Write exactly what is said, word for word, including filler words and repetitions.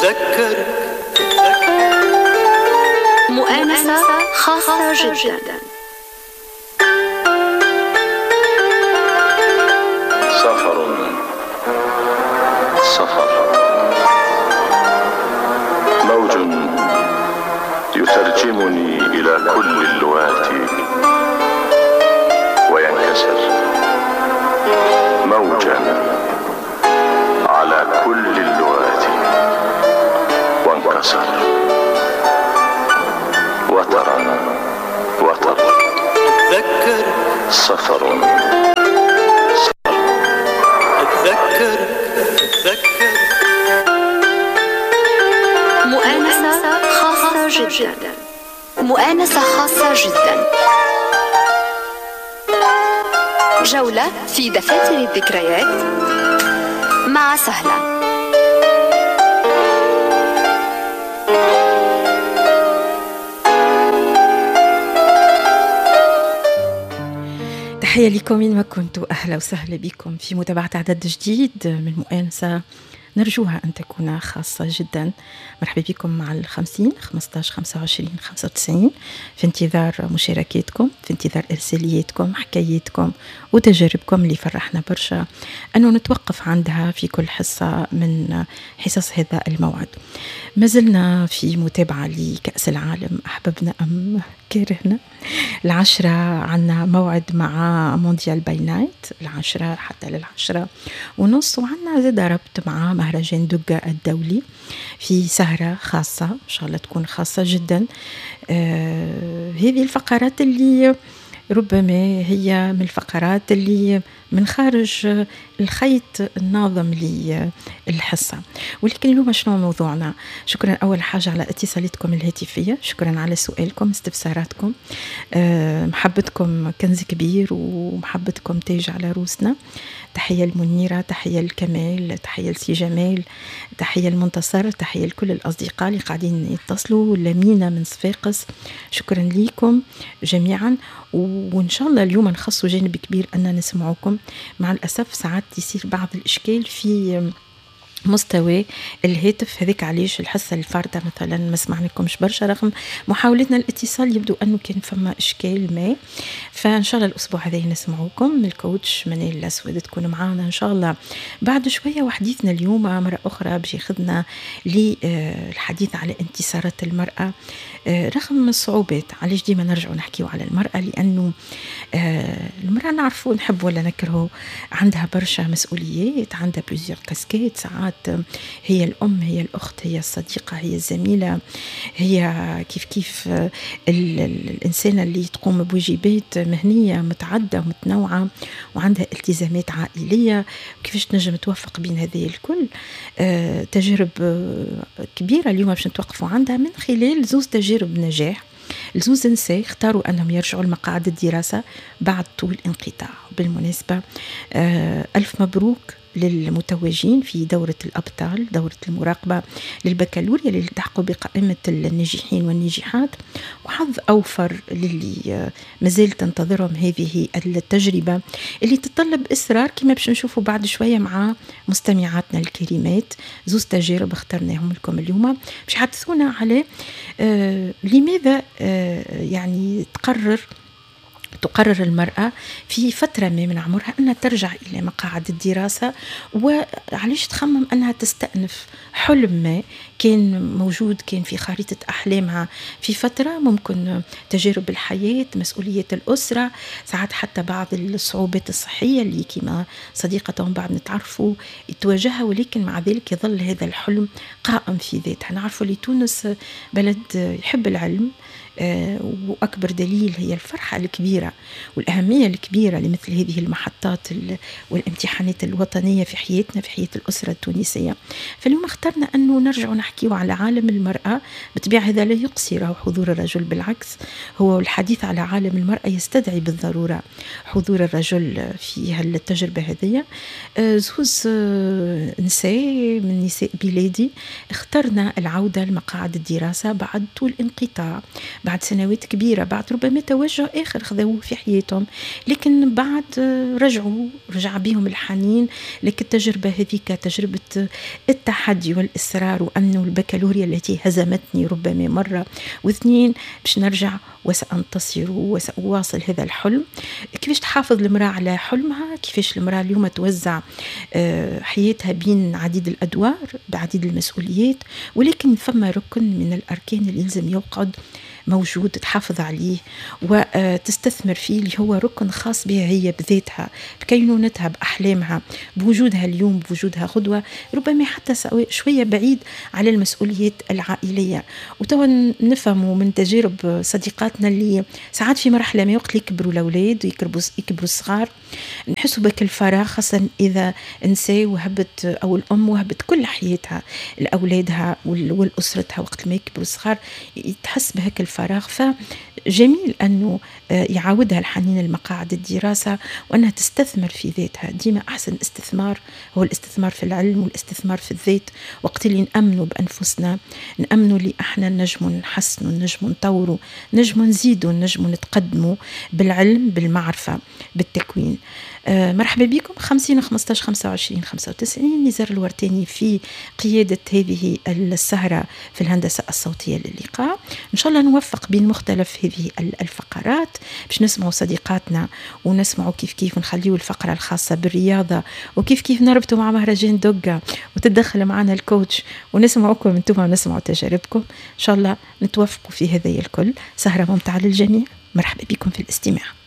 أتذكر مؤانسة خاصة جدا. سفر سفر موج يترجمني إلى كل اللغات وينكسر موجا على كل اللغات وانكسر وترا وتر أتذكر سفر أتذكر أتذكر مؤانسة خاصة جدا. مؤانسة خاصة جدا. جولة في دفاتر الذكريات مع سهلة. تحية لكم وين ما كنتوا، أهلا وسهلا بكم في متابعة عدد جديد من مؤانسة نرجوها أن تكون خاصة جدا. مرحبا بكم مع الخمسين خمسطاش خمسة وعشرين خمسة وتسعين، في انتظار مشاركاتكم، في انتظار إرسالياتكم، حكاياتكم وتجاربكم اللي فرحنا برشا أنه نتوقف عندها في كل حصة من حصص هذا الموعد. ما زلنا في متابعة لكأس العالم، أحببنا أم كرهنا. العشرة عنا موعد مع مونديال باي نايت، العشرة حتى للعشرة ونص، وعنا زاد ربط مع مهرجان دقة الدولي في سهرة خاصة إن شاء الله تكون خاصة جدا. آه هذه الفقرات اللي ربما هي من الفقرات اللي من خارج الخيط الناظم للحصة، ولكن اليوم شنو موضوعنا؟ شكرا أول حاجة على اتصالاتكم الهاتفية، شكرا على سؤالكم، استفساراتكم، أه محبتكم كنز كبير ومحبتكم تاج على روسنا. تحية المنيرة، تحية الكمال، تحية لسي جمال، تحية المنتصر، تحية لكل الأصدقاء اللي قاعدين يتصلوا، لمينا من صفاقس، شكرا لكم جميعا. وإن شاء الله اليوم نخصوا جانب كبير أننا نسمعوكم. مع الأسف ساعات يصير بعض الإشكال في مستوى الهاتف، هذيك علاش الحصة الفاردة مثلا ما سمعناكمش برشا رغم محاولتنا الاتصال، يبدو أنه كان فما إشكال ما. فإن شاء الله الأسبوع هذا نسمعوكم. الكوتش منال الأسود تكون معانا إن شاء الله بعد شوية. وحديثنا اليوم مرة أخرى باش ياخذنا للحديث على انتصارات المرأة رغم الصعوبات. علاش ديما نرجعوا نحكيوا على المرأة؟ لأنه المرأة نعرفوا نحب ولا نكرهوا عندها برشا مسؤوليات، عندها بلوزير كاسكيت، ساعات هي الأم، هي الأخت، هي الصديقة، هي الزميلة، هي كيف كيف الإنسانة اللي تقوم بواجبات مهنية متعددة ومتنوعة وعندها التزامات عائلية. كيفاش تنجم توفق بين هذه الكل؟ آه، تجارب كبيرة اليوم باش نتوقفوا عندها من خلال زوز تجارب نجاح. الزوز نساء اختاروا أنهم يرجعوا لمقاعد الدراسة بعد طول انقطاع. بالمناسبة آه، ألف مبروك للمتوجين في دورة الأبطال، دورة المراقبة للبكالوريا اللي التحقوا بقائمة الناجحين والناجحات، وحظ أوفر للي مازال تنتظرهم هذه التجربة اللي تتطلب إصرار كما باش نشوفوا بعد شوية مع مستمعاتنا الكريمات. زوز تجارب اخترناهم لكم اليوم باش يحدثونا على آه لماذا آه يعني تقرر تقرر المرأة في فترة ما من عمرها أنها ترجع إلى مقاعد الدراسة، وعليش تخمم أنها تستأنف حلم ما كان موجود، كان في خريطة أحلامها في فترة. ممكن تجارب الحياة، مسؤولية الأسرة، ساعات حتى بعض الصعوبات الصحية اللي كما صديقتهم بعد نتعرفوا تواجهها، ولكن مع ذلك يظل هذا الحلم قائم في ذاتها. نعرفوا لتونس بلد يحب العلم، آه وأكبر دليل هي الفرحة الكبيرة والأهمية الكبيرة لمثل هذه المحطات والامتحانات الوطنية في حياتنا، في حياة الأسرة التونسية. فاليوم اخترنا أنه نرجع نحكي على عالم المرأة. بطبيعة هذا لا يقصر حضور الرجل، بالعكس هو الحديث على عالم المرأة يستدعي بالضرورة حضور الرجل في هالتجربة هذه. آه زوز آه نساء من نساء بلادي اخترنا العودة لمقاعد الدراسة بعد طول انقطاع، بعد سنوات كبيرة، بعد ربما توجه آخر خذوه في حياتهم، لكن بعد رجعوا رجع بهم الحنين. لكن التجربة هذيك تجربة التحدي والإصرار، وأنه البكالوريا التي هزمتني ربما مرة واثنين باش نرجع وسأنتصر وسأواصل هذا الحلم. كيفاش تحافظ المرأة على حلمها، كيفاش المرأة اليوم توزع حياتها بين عديد الأدوار بعديد المسؤوليات، ولكن فما ركن من الأركان اللي يلزم يوقد موجود تحافظ عليه وتستثمر فيه، اللي هو ركن خاص بها هي بذاتها، بكينونتها، بأحلامها، بوجودها اليوم، بوجودها غدوة، ربما حتى شوية بعيد على المسؤوليات العائلية. وتوا نفهموا من تجارب صديقاتنا اللي ساعات في مرحلة ما وقت يكبروا الأولاد ويكبروا يكبروا الصغار، نحسوا بك الفراغ، خاصة إذا إنسان وهبت أو الأم وهبت كل حياتها لأولادها والأسرتها، وقت ما يكبروا الصغار تحس بهك الفراغ. فجميل أنه يعاودها الحنين المقاعد الدراسة، وأنها تستثمر في ذاتها. ديما أحسن استثمار هو الاستثمار في العلم والاستثمار في الذات. وقت اللي نأمنوا بأنفسنا، نأمنوا اللي احنا نجم نحسنوا، نجم نطوروا، نجم نزيدوا، نجم نتقدموا بالعلم، بالمعرفة، بالتكوين. آه مرحبا بكم. خمسين خمستاش خمسة وعشرين خمسة وتسعين نزار الورتاني في قيادة هذه السهرة في الهندسة الصوتية للقاء. إن شاء الله نوفق بين مختلف هذه الفقرات باش نسمعوا صديقاتنا ونسمعوا كيف كيف نخليوا الفقرة الخاصة بالرياضة، وكيف كيف نربطوا مع مهرجان دوغا وتدخل معنا الكوتش، ونسمعوكم انتم ونسمعوا تجاربكم. إن شاء الله نتوفقوا في هذا الكل. سهرة ممتعة للجميع. مرحبا بكم في الاستماع.